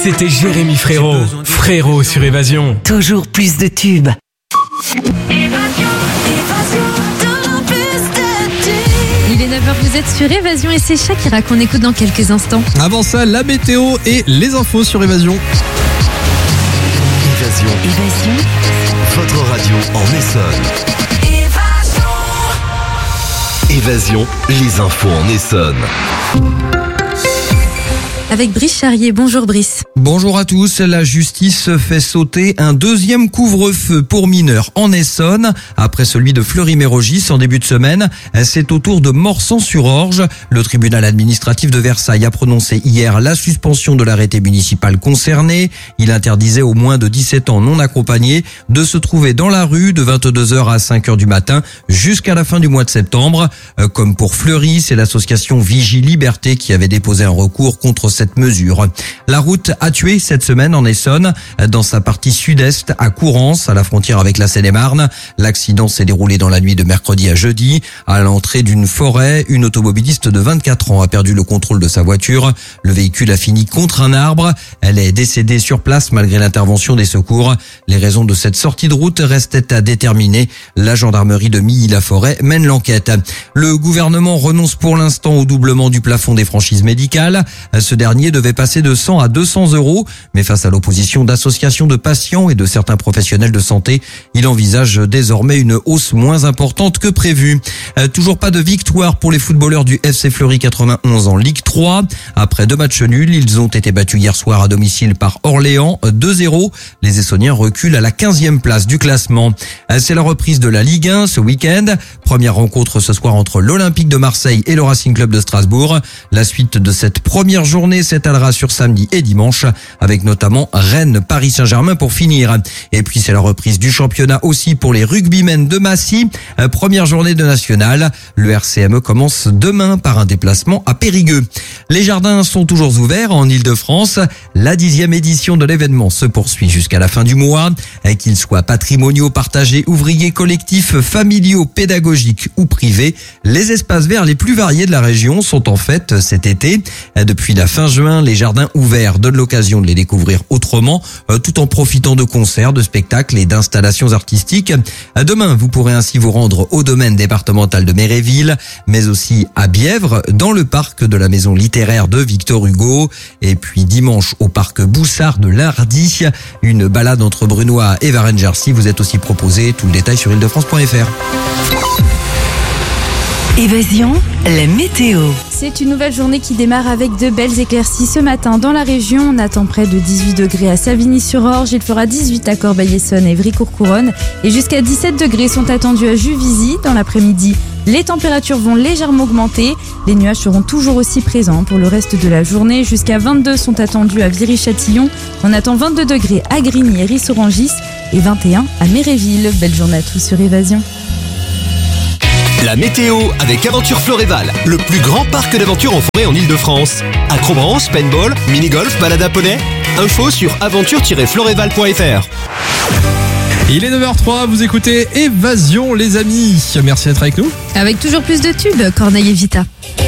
C'était Jérémy Frérot sur Évasion. Toujours plus de tubes. Il est 9h, vous êtes sur Évasion et c'est Shakira qu'on écoute dans quelques instants. Avant ça, la météo et les infos sur Évasion. Évasion. Votre radio en Essonne. Évasion, les infos en Essonne. Avec Brice Charrier, bonjour Brice. Bonjour à tous, la justice fait sauter un deuxième couvre-feu pour mineurs en Essonne. Après celui de Fleury-Mérogis en début de semaine, c'est au tour de Morsan-sur-Orge. Le tribunal administratif de Versailles a prononcé hier la suspension de l'arrêté municipal concerné. Il interdisait aux moins de 17 ans non accompagnés de se trouver dans la rue de 22h à 5h du matin jusqu'à la fin du mois de septembre. Comme pour Fleury, c'est l'association Vigie Liberté qui avait déposé un recours contre cette mesure. La route a tué cette semaine en Essonne, dans sa partie sud-est à Courance, à la frontière avec la Seine-et-Marne. L'accident s'est déroulé dans la nuit de mercredi à jeudi. À l'entrée d'une forêt, une automobiliste de 24 ans a perdu le contrôle de sa voiture. Le véhicule a fini contre un arbre. Elle est décédée sur place malgré l'intervention des secours. Les raisons de cette sortie de route restaient à déterminer. La gendarmerie de Milly-la-Forêt mène l'enquête. Le gouvernement renonce pour l'instant au doublement du plafond des franchises médicales. Ce dernier devait passer de 100 à 200 euros, mais face à l'opposition d'associations de patients et de certains professionnels de santé, il envisage désormais une hausse moins importante que prévu. Toujours pas de victoire pour les footballeurs du FC Fleury 91 en Ligue 3. Après 2 matchs nuls, ils ont été battus hier soir à domicile par Orléans 2-0. Les Essonniens reculent à la 15e place du classement. C'est la reprise de la Ligue 1 ce week-end. Première rencontre ce soir entre l'Olympique de Marseille et le Racing Club de Strasbourg. La suite de cette première journée s'étalera sur samedi et dimanche, avec notamment Rennes, Paris Saint-Germain pour finir. Et puis c'est la reprise du championnat aussi pour les rugbymen de Massy. Première journée de nationale. Le RCME commence demain par un déplacement à Périgueux. Les jardins sont toujours ouverts en Ile-de-France. La 10e édition de l'événement se poursuit jusqu'à la fin du mois. Qu'ils soient patrimoniaux, partagés, ouvriers, collectifs, familiaux, pédagogiques ou privés, les espaces verts les plus variés de la région sont en fête cet été. Depuis la fin juin, les jardins ouverts donnent l'occasion de les découvrir autrement, tout en profitant de concerts, de spectacles et d'installations artistiques. Demain, vous pourrez ainsi vous rendre au domaine départemental de Méréville, mais aussi à Bièvre, dans le parc de la maison littéraire de Victor Hugo. Et puis dimanche, au parc Boussard de Lardy, une balade entre Brunois et Varennes-Jarcy vous est aussi proposée. Tout le détail sur île-de-france.fr. Évasion, la météo. C'est une nouvelle journée qui démarre avec de belles éclaircies ce matin. Dans la région, on attend près de 18 degrés à Savigny-sur-Orge. Il fera 18 à Corbeil-Essonnes et Évry-Courcouronnes. Et jusqu'à 17 degrés sont attendus à Juvisy. Dans l'après-midi, les températures vont légèrement augmenter. Les nuages seront toujours aussi présents pour le reste de la journée. Jusqu'à 22 sont attendus à Viry-Châtillon. On attend 22 degrés à Grigny et Ris-Orangis et 21 à Méréville. Belle journée à tous sur Évasion. La météo avec Aventure Floréval, le plus grand parc d'aventure en forêt en Ile-de-France. Acrobranche, paintball, mini-golf, balade à poney. Info sur aventure-floréval.fr. Il est 9h03, vous écoutez Évasion les amis. Merci d'être avec nous. Avec toujours plus de tubes, Corneille et Vita.